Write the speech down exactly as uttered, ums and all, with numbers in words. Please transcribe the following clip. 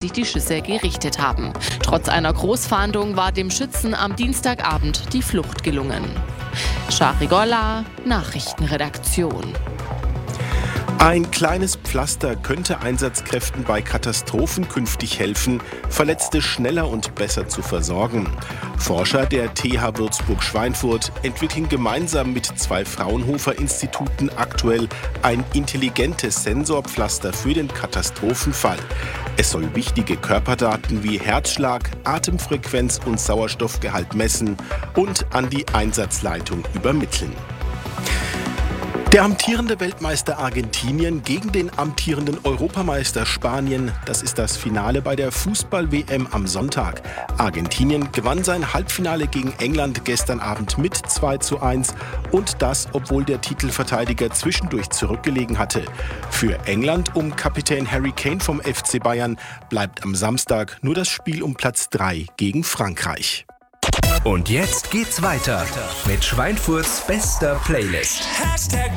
sich die Schüsse gerichtet haben. Trotz einer Großfahndung war dem Schützen am Dienstagabend die Flucht gelungen. Scharigolla, Nachrichtenredaktion. Ein kleines Pflaster könnte Einsatzkräften bei Katastrophen künftig helfen, Verletzte schneller und besser zu versorgen. Forscher der T H Würzburg-Schweinfurt entwickeln gemeinsam mit zwei Fraunhofer-Instituten aktuell ein intelligentes Sensorpflaster für den Katastrophenfall. Es soll wichtige Körperdaten wie Herzschlag, Atemfrequenz und Sauerstoffgehalt messen und an die Einsatzleitung übermitteln. Der amtierende Weltmeister Argentinien gegen den amtierenden Europameister Spanien. Das ist das Finale bei der Fußball-W M am Sonntag. Argentinien gewann sein Halbfinale gegen England gestern Abend mit zwei zu eins. Und das, obwohl der Titelverteidiger zwischendurch zurückgelegen hatte. Für England um Kapitän Harry Kane vom F C Bayern bleibt am Samstag nur das Spiel um Platz drei gegen Frankreich. Und jetzt geht's weiter mit Schweinfurts bester Playlist. Hashtag